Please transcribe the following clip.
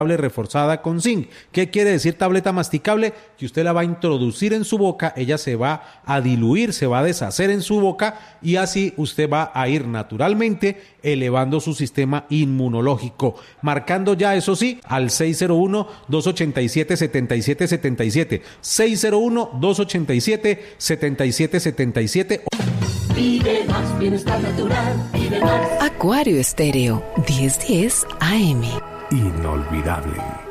reforzada con zinc. ¿Qué quiere decir tableta masticable? Que usted la va a introducir en su boca, ella se va a diluir, se va a deshacer en su boca y así usted va a ir naturalmente elevando su sistema inmunológico. Marcando ya, eso sí, al 601-287-7777. 601-287-7777. Vive más, bienestar natural, vive más. Acuario Estéreo, 1010 AM. Inolvidable.